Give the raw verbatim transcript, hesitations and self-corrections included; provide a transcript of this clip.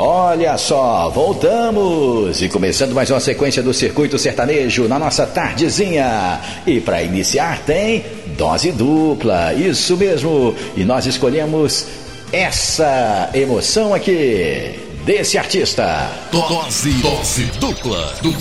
Olha só, voltamos! E começando mais uma sequência do Circuito Sertanejo na nossa tardezinha. E para iniciar tem dose dupla, isso mesmo. E nós escolhemos essa emoção aqui, desse artista. Dose, dose dupla.